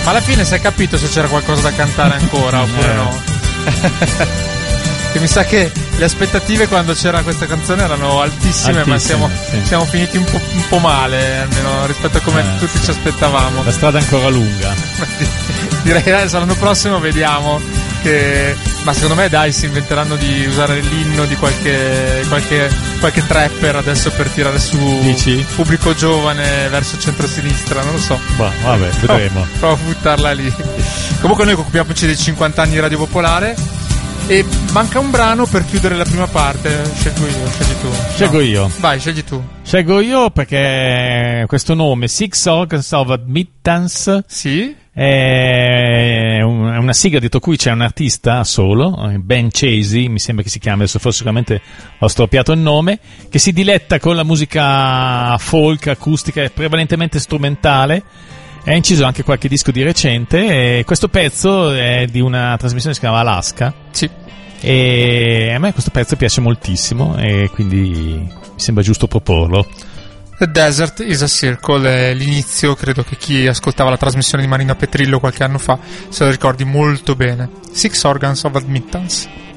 Ma alla fine si è capito se c'era qualcosa da cantare ancora oppure no? Che mi sa che le aspettative quando c'era questa canzone erano altissime, ma siamo finiti un po' male, almeno rispetto a come tutti ci aspettavamo. La strada è ancora lunga. Direi che adesso l'anno prossimo vediamo che... Ma secondo me dai, si inventeranno di usare l'inno di qualche trapper adesso per tirare su pubblico giovane verso centro-sinistra, non lo so. Bah, vabbè, vedremo. Provo a buttarla lì. Comunque noi occupiamoci dei 50 anni di Radio Popolare e manca un brano per chiudere la prima parte. Scelgo io, scegli tu. Scelgo io. Vai, scegli tu. Scelgo io perché questo nome, Six Organs of Admittance, sì, è una sigla dietro cui c'è un artista solo, Ben Chasey, mi sembra che si chiami, adesso forse sicuramente ho storpiato il nome, che si diletta con la musica folk, acustica e prevalentemente strumentale. Ha inciso anche qualche disco di recente e questo pezzo è di una trasmissione che si chiama Alaska. Sì. E a me questo pezzo piace moltissimo e quindi mi sembra giusto proporlo. The Desert is a Circle è l'inizio, credo che chi ascoltava la trasmissione di Marina Petrillo qualche anno fa se lo ricordi molto bene. Six Organs of Admittance.